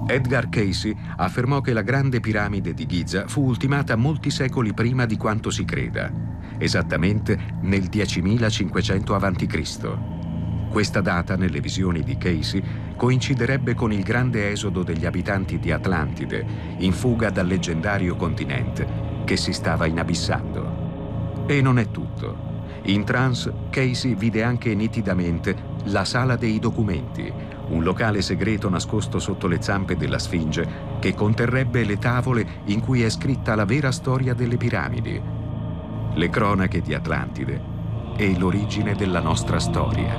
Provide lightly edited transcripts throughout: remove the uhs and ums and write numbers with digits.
Edgar Cayce affermò che la grande piramide di Giza fu ultimata molti secoli prima di quanto si creda, esattamente nel 10.500 a.C. Questa data, nelle visioni di Cayce, coinciderebbe con il grande esodo degli abitanti di Atlantide, in fuga dal leggendario continente che si stava inabissando. E non è tutto. In trance, Cayce vide anche nitidamente la Sala dei Documenti, un locale segreto nascosto sotto le zampe della Sfinge che conterrebbe le tavole in cui è scritta la vera storia delle piramidi, le cronache di Atlantide e l'origine della nostra storia.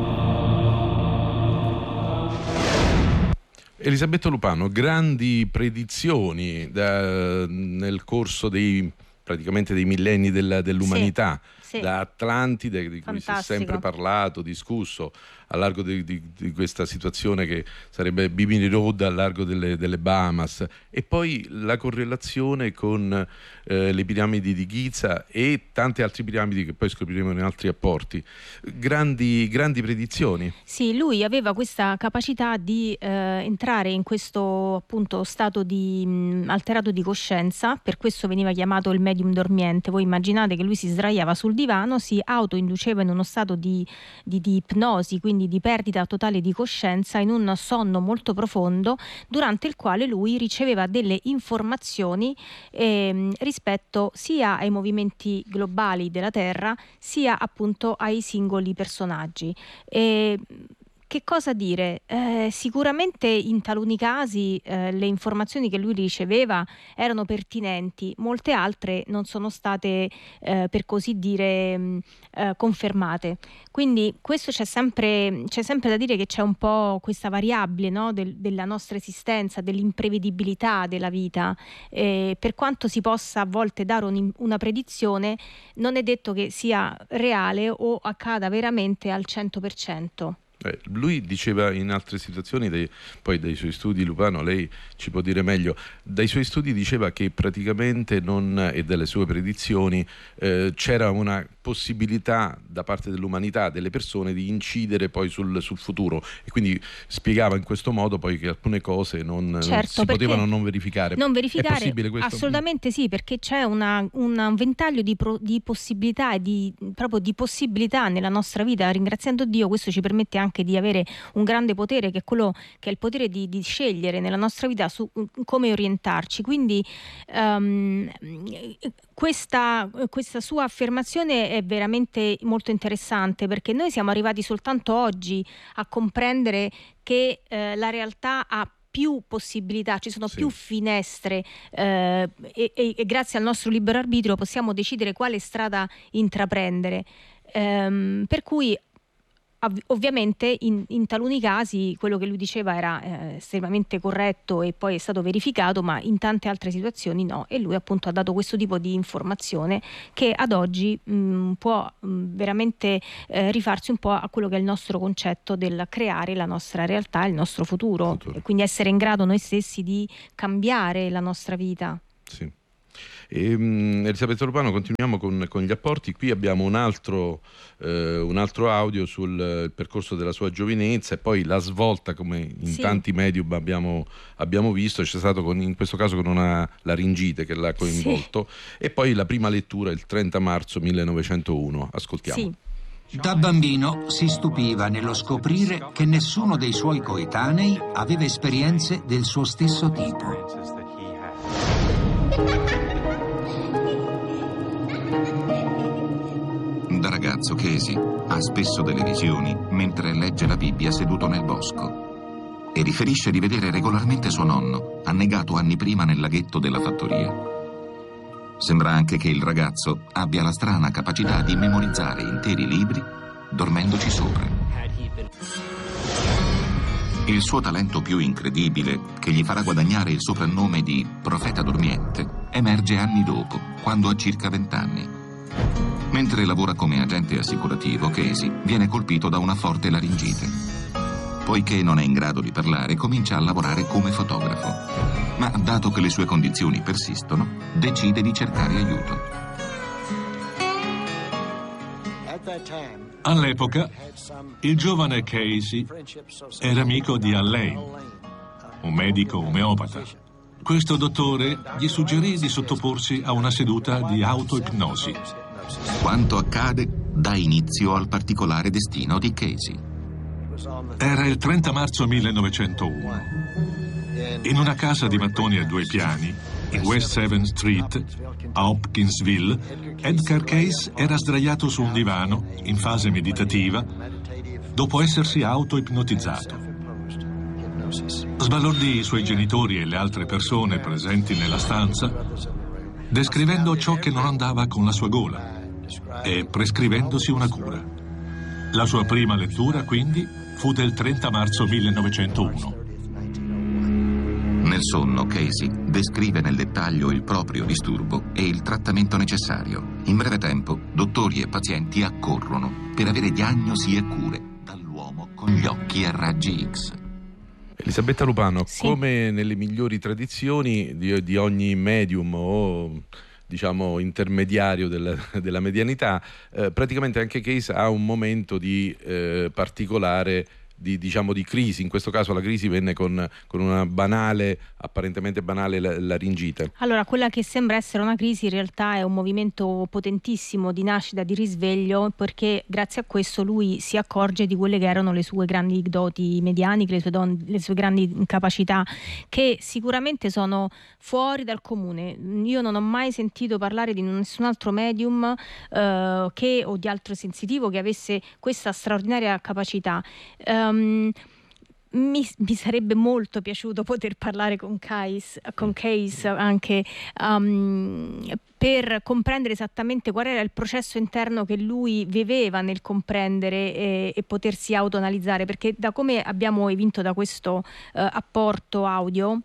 Elisabetta Lupano, grandi predizioni nel corso praticamente dei millenni dell'umanità, sì. Da Atlantide, di cui si è sempre parlato, discusso, a largo di questa situazione che sarebbe Bimini Road al largo delle Bahamas, e poi la correlazione con le piramidi di Giza e tante altre piramidi che poi scopriremo in altri apporti. Grandi predizioni. Sì, lui aveva questa capacità di entrare in questo appunto stato di alterato di coscienza, per questo veniva chiamato il medium dormiente. Voi immaginate che lui si sdraiava sul divano, si autoinduceva in uno stato di ipnosi, quindi di perdita totale di coscienza, in un sonno molto profondo, durante il quale lui riceveva delle informazioni rispetto sia ai movimenti globali della Terra, sia appunto ai singoli personaggi. Che cosa dire? Sicuramente in taluni casi le informazioni che lui riceveva erano pertinenti, molte altre non sono state per così dire confermate. Quindi questo c'è sempre da dire che c'è un po' questa variabile, no? Della nostra esistenza, dell'imprevedibilità della vita. Per quanto si possa a volte dare una predizione, non è detto che sia reale o accada veramente al 100%. Lui diceva in altre situazioni, poi dai suoi studi, Lupano, lei ci può dire meglio, dai suoi studi diceva che praticamente e delle sue predizioni c'era una possibilità da parte dell'umanità, delle persone, di incidere poi sul futuro, e quindi spiegava in questo modo poi che alcune cose non si potevano non verificare. È possibile questo? Assolutamente sì, perché c'è un ventaglio di possibilità e proprio di possibilità nella nostra vita. Ringraziando Dio, questo ci permette anche di avere un grande potere, che è quello che è il potere di scegliere nella nostra vita su come orientarci. Quindi questa sua affermazione è veramente molto interessante, perché noi siamo arrivati soltanto oggi a comprendere che la realtà ha più possibilità, ci sono più finestre e grazie al nostro libero arbitrio possiamo decidere quale strada intraprendere. Per cui ovviamente in taluni casi quello che lui diceva era estremamente corretto e poi è stato verificato, ma in tante altre situazioni no, e lui appunto ha dato questo tipo di informazione che ad oggi può veramente rifarsi un po' a quello che è il nostro concetto del creare la nostra realtà, il nostro futuro. E quindi essere in grado noi stessi di cambiare la nostra vita. Sì. Elisabetta Lupano, continuiamo con gli apporti. Qui abbiamo un altro audio sul percorso della sua giovinezza e poi la svolta, come in tanti medium abbiamo visto. C'è stato in questo caso con una laringite che l'ha coinvolto, e poi la prima lettura il 30 marzo 1901. Ascoltiamo. Da bambino si stupiva nello scoprire che nessuno dei suoi coetanei aveva esperienze del suo stesso tipo. Da ragazzo Cayce ha spesso delle visioni mentre legge la Bibbia seduto nel bosco e riferisce di vedere regolarmente suo nonno, annegato anni prima nel laghetto della fattoria. Sembra anche che il ragazzo abbia la strana capacità di memorizzare interi libri dormendoci sopra. Il suo talento più incredibile, che gli farà guadagnare il soprannome di profeta dormiente, emerge anni dopo, quando ha circa 20 anni. Mentre lavora come agente assicurativo, Cayce viene colpito da una forte laringite. Poiché non è in grado di parlare, comincia a lavorare come fotografo. Ma dato che le sue condizioni persistono, decide di cercare aiuto. All'epoca, il giovane Cayce era amico di Alain, un medico omeopata. Questo dottore gli suggerì di sottoporsi a una seduta di autoipnosi. Quanto accade dà inizio al particolare destino di Casey. Era il 30 marzo 1901. In una casa di mattoni a 2 piani, in West 7th Street, a Hopkinsville, Edgar Cayce era sdraiato su un divano, in fase meditativa, dopo essersi autoipnotizzato. Sbalordì i suoi genitori e le altre persone presenti nella stanza, descrivendo ciò che non andava con la sua gola e prescrivendosi una cura. La sua prima lettura, quindi, fu del 30 marzo 1901. Nel sonno, Casey descrive nel dettaglio il proprio disturbo e il trattamento necessario. In breve tempo, dottori e pazienti accorrono per avere diagnosi e cure dall'uomo con gli occhi a raggi X. Elisabetta Lupano, sì, come nelle migliori tradizioni di ogni medium o diciamo intermediario della medianità, praticamente anche Cayce ha un momento di particolare di crisi. In questo caso la crisi venne con una apparentemente banale laringite. Allora, quella che sembra essere una crisi in realtà è un movimento potentissimo di nascita, di risveglio, perché grazie a questo lui si accorge di quelle che erano le sue grandi doti medianiche, le sue grandi capacità, che sicuramente sono fuori dal comune. Io non ho mai sentito parlare di nessun altro medium o di altro sensitivo che avesse questa straordinaria capacità. Mi sarebbe molto piaciuto poter parlare con Cayce anche per comprendere esattamente qual era il processo interno che lui viveva nel comprendere e potersi autoanalizzare, perché da come abbiamo evinto da questo apporto audio,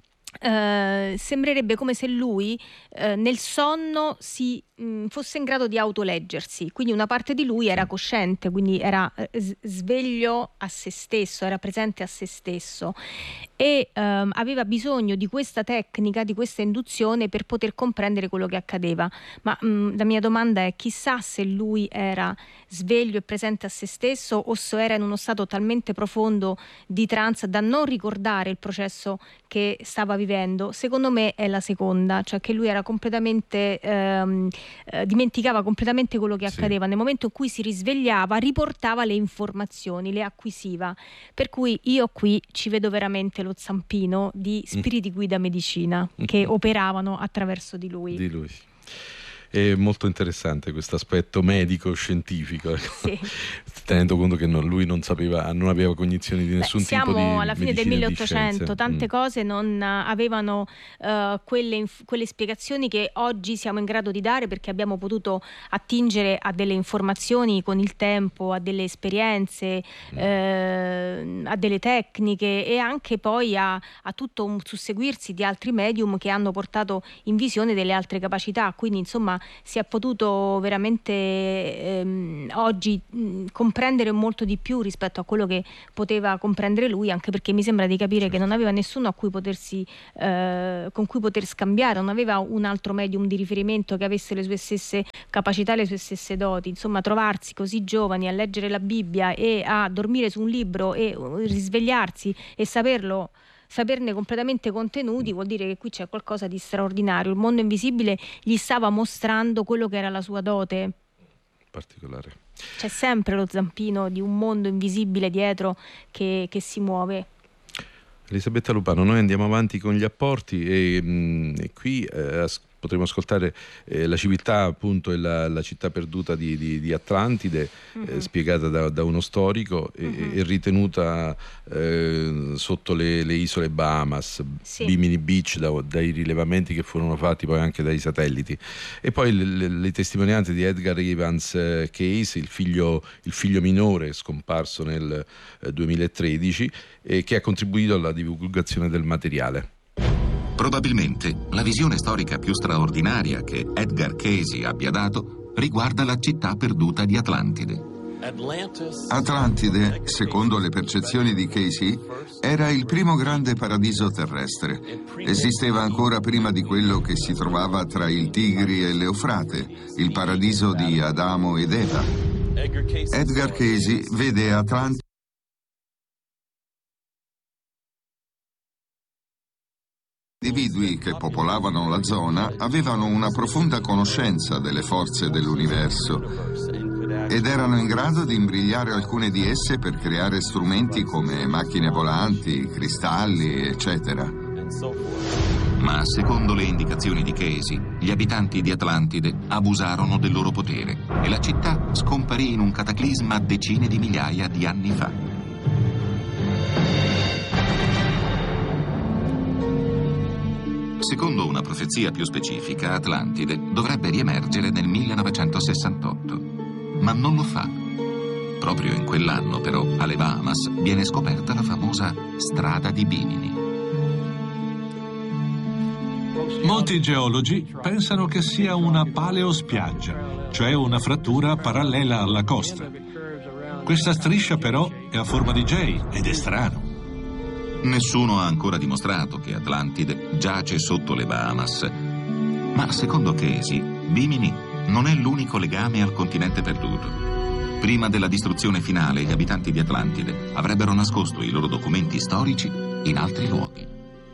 sembrerebbe come se lui nel sonno fosse in grado di autoleggersi, quindi una parte di lui era cosciente, quindi era sveglio a se stesso, era presente a se stesso e aveva bisogno di questa tecnica, di questa induzione per poter comprendere quello che accadeva. Ma la mia domanda è: chissà se lui era sveglio e presente a se stesso o se era in uno stato talmente profondo di trance da non ricordare il processo che stava vivendo. Secondo me è la seconda, cioè che lui era completamente dimenticava completamente quello che accadeva. Nel momento in cui si risvegliava, riportava le informazioni, le acquisiva. Per cui io qui ci vedo veramente lo zampino di spiriti guida medicina che operavano attraverso di lui. È molto interessante questo aspetto medico-scientifico, sì, tenendo conto che lui non aveva cognizioni di nessun tipo di siamo alla fine del 1800, tante cose non avevano quelle spiegazioni che oggi siamo in grado di dare, perché abbiamo potuto attingere a delle informazioni con il tempo, a delle esperienze, a delle tecniche e anche poi a tutto un susseguirsi di altri medium che hanno portato in visione delle altre capacità. Quindi insomma si è potuto veramente oggi comprendere molto di più rispetto a quello che poteva comprendere lui, anche perché mi sembra di capire che non aveva nessuno a cui con cui poter scambiare, non aveva un altro medium di riferimento che avesse le sue stesse capacità, le sue stesse doti. Insomma, trovarsi così giovani a leggere la Bibbia e a dormire su un libro e risvegliarsi e saperne completamente contenuti vuol dire che qui c'è qualcosa di straordinario. Il mondo invisibile gli stava mostrando quello che era la sua dote particolare. C'è sempre lo zampino di un mondo invisibile dietro che si muove. Elisabetta Lupano, noi andiamo avanti con gli apporti e qui potremo ascoltare la civiltà, appunto, e la città perduta di Atlantide, spiegata da uno storico e ritenuta sotto le isole Bahamas, Bimini Beach, dai rilevamenti che furono fatti poi anche dai satelliti. E poi le testimonianze di Edgar Evans Cayce, il figlio minore scomparso nel 2013, che ha contribuito alla divulgazione del materiale. Probabilmente la visione storica più straordinaria che Edgar Cayce abbia dato riguarda la città perduta di Atlantide. Atlantide, secondo le percezioni di Cayce, era il primo grande paradiso terrestre. Esisteva ancora prima di quello che si trovava tra il Tigri e l'Eufrate, il paradiso di Adamo ed Eva. Edgar Cayce vede Atlantide individui che popolavano la zona avevano una profonda conoscenza delle forze dell'universo ed erano in grado di imbrigliare alcune di esse per creare strumenti come macchine volanti, cristalli, eccetera. Ma secondo le indicazioni di Casey, gli abitanti di Atlantide abusarono del loro potere e la città scomparì in un cataclisma decine di migliaia di anni fa. Secondo una profezia più specifica, Atlantide dovrebbe riemergere nel 1968, ma non lo fa. Proprio in quell'anno, però, alle Bahamas viene scoperta la famosa strada di Bimini. Molti geologi pensano che sia una paleospiaggia, cioè una frattura parallela alla costa. Questa striscia, però, è a forma di J ed è strano. Nessuno ha ancora dimostrato che Atlantide giace sotto le Bahamas, ma secondo Casey, Bimini non è l'unico legame al continente perduto. Prima della distruzione finale, gli abitanti di Atlantide avrebbero nascosto i loro documenti storici in altri luoghi.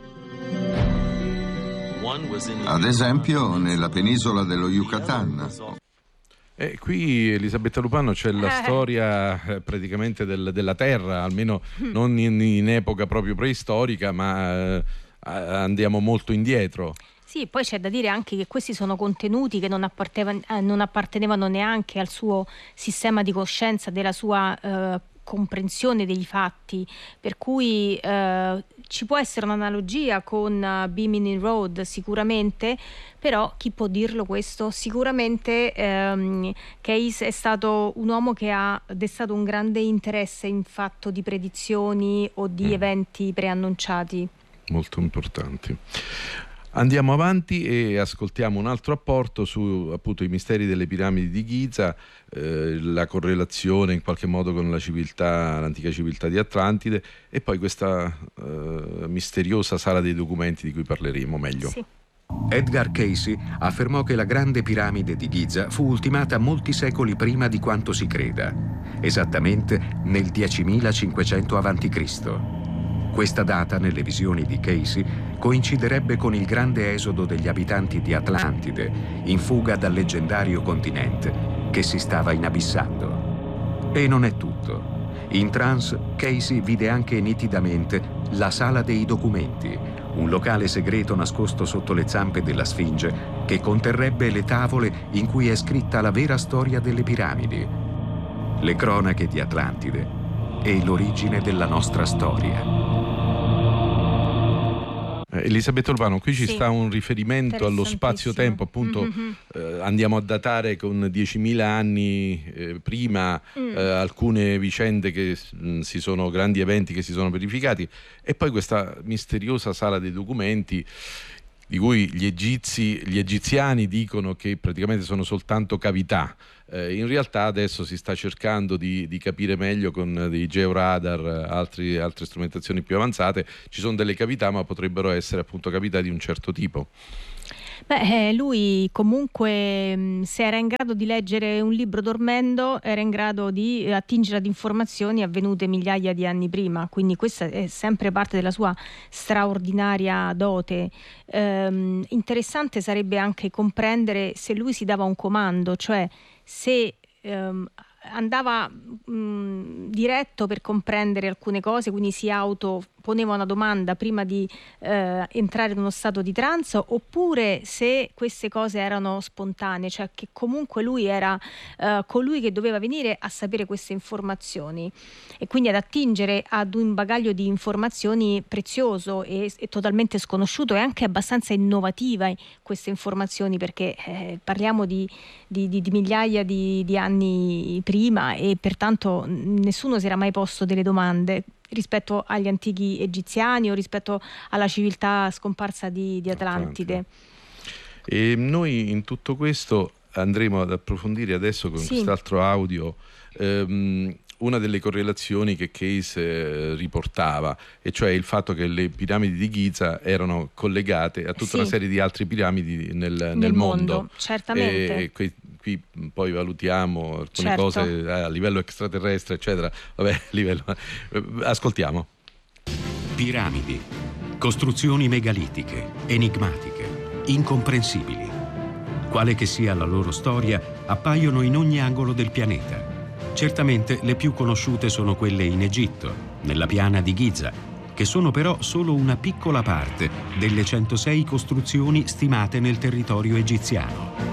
Ad esempio, nella penisola dello Yucatan. Qui, Elisabetta Lupano, c'è la storia praticamente della Terra, almeno non in epoca proprio preistorica, ma andiamo molto indietro. Sì, poi c'è da dire anche che questi sono contenuti che non appartenevano neanche al suo sistema di coscienza, della sua comprensione degli fatti, per cui ci può essere un'analogia con Bimini Road sicuramente, però chi può dirlo questo? Sicuramente Case è stato un uomo che ha destato un grande interesse in fatto di predizioni o di eventi preannunciati. Molto importanti. Andiamo avanti e ascoltiamo un altro apporto su appunto i misteri delle piramidi di Giza, la correlazione in qualche modo con l'antica civiltà di Atlantide e poi questa misteriosa sala dei documenti di cui parleremo meglio. Sì. Edgar Casey affermò che la grande piramide di Giza fu ultimata molti secoli prima di quanto si creda, esattamente nel 10.500 a.C. Questa data, nelle visioni di Casey, coinciderebbe con il grande esodo degli abitanti di Atlantide, in fuga dal leggendario continente che si stava inabissando. E non è tutto. In trance, Casey vide anche nitidamente la Sala dei Documenti, un locale segreto nascosto sotto le zampe della Sfinge che conterrebbe le tavole in cui è scritta la vera storia delle piramidi, le cronache di Atlantide e l'origine della nostra storia. Elisabetta Urbano, qui ci sta un riferimento allo spazio-tempo, appunto andiamo a datare con 10.000 anni prima alcune vicende grandi eventi che si sono verificati e poi questa misteriosa sala dei documenti di cui gli egiziani dicono che praticamente sono soltanto cavità. In realtà adesso si sta cercando di capire meglio con dei georadar, altre strumentazioni più avanzate. Ci sono delle cavità, ma potrebbero essere appunto cavità di un certo tipo. Lui comunque, se era in grado di leggere un libro dormendo, era in grado di attingere ad informazioni avvenute migliaia di anni prima, quindi questa è sempre parte della sua straordinaria dote. Interessante sarebbe anche comprendere se lui si dava un comando, cioè se andava diretto per comprendere alcune cose, quindi si autoponeva una domanda prima di entrare in uno stato di trance, oppure se queste cose erano spontanee, cioè che comunque lui era colui che doveva venire a sapere queste informazioni e quindi ad attingere ad un bagaglio di informazioni prezioso e totalmente sconosciuto e anche abbastanza innovativa queste informazioni, perché parliamo di migliaia di anni prima e pertanto nessuno si era mai posto delle domande rispetto agli antichi egiziani o rispetto alla civiltà scomparsa di Atlantide. E noi in tutto questo andremo ad approfondire adesso con quest'altro audio una delle correlazioni che Case riportava, e cioè il fatto che le piramidi di Giza erano collegate a tutta una serie di altre piramidi nel mondo. Certamente. E qui poi valutiamo alcune cose a livello extraterrestre, eccetera. Ascoltiamo. Piramidi. Costruzioni megalitiche, enigmatiche, incomprensibili. Quale che sia la loro storia, appaiono in ogni angolo del pianeta. Certamente le più conosciute sono quelle in Egitto, nella piana di Giza, che sono però solo una piccola parte delle 106 costruzioni stimate nel territorio egiziano.